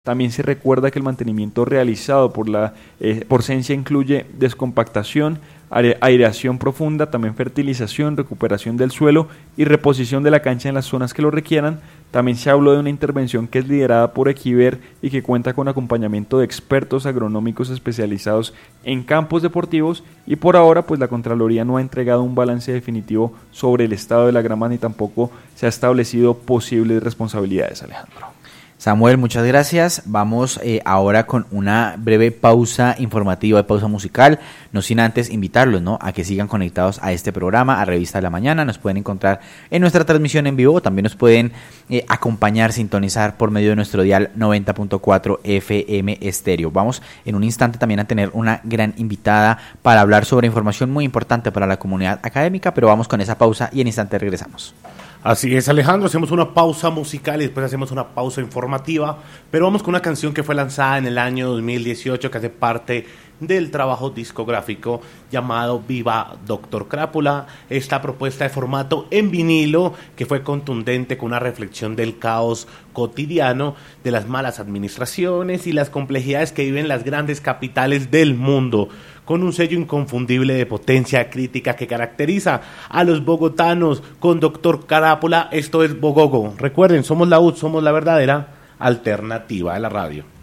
También se recuerda que el mantenimiento realizado por Sensia incluye descompactación, aireación profunda, también fertilización, recuperación del suelo y reposición de la cancha en las zonas que lo requieran. También se habló de una intervención que es liderada por Equiver y que cuenta con acompañamiento de expertos agronómicos especializados en campos deportivos, y por ahora pues la Contraloría no ha entregado un balance definitivo sobre el estado de la grama ni tampoco se ha establecido posibles responsabilidades, Alejandro. Samuel, muchas gracias. Vamos ahora con una breve pausa informativa, pausa musical, no sin antes invitarlos, ¿no?, a que sigan conectados a este programa, a Revista de la Mañana. Nos pueden encontrar en nuestra transmisión en vivo, también nos pueden acompañar, sintonizar por medio de nuestro dial 90.4 FM estéreo. Vamos en un instante también a tener una gran invitada para hablar sobre información muy importante para la comunidad académica, pero vamos con esa pausa y en instante regresamos. Así es, Alejandro, hacemos una pausa musical y después hacemos una pausa informativa, pero vamos con una canción que fue lanzada en el año 2018, que hace parte del trabajo discográfico llamado Viva Doctor Crápula. Esta propuesta de formato en vinilo que fue contundente, con una reflexión del caos cotidiano, de las malas administraciones y las complejidades que viven las grandes capitales del mundo, con un sello inconfundible de potencia crítica que caracteriza a los bogotanos. Con Doctor Crápula, esto es Bogogo. Recuerden, somos la UD, somos la verdadera alternativa de la radio.